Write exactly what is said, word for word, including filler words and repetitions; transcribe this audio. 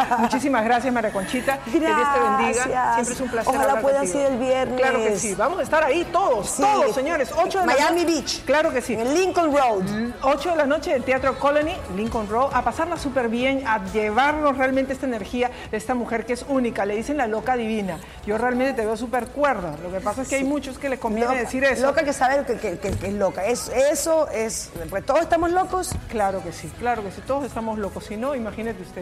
Muchísimas gracias, María Conchita. Gracias. Que Dios te bendiga. Siempre es un placer Ojalá hablar puedan contigo. ir el viernes. Claro que sí. Vamos a estar ahí todos, Sí. todos, señores. ocho de la Miami noche. Beach. Claro que sí. En el Lincoln Road. ocho de la noche del Teatro Colony, Lincoln Road, a pasarla súper bien, a llevarnos realmente esta energía de esta mujer que es única. Le dicen la loca divina. Yo realmente te veo súper cuerda. Lo que pasa es que hay muchos que les conviene Loca, decir eso. Loca que sabe que, que, que- que es loca. Es, eso es... Pues todos estamos locos. Claro que sí, claro que sí. Todos estamos locos. Si no, imagínate usted.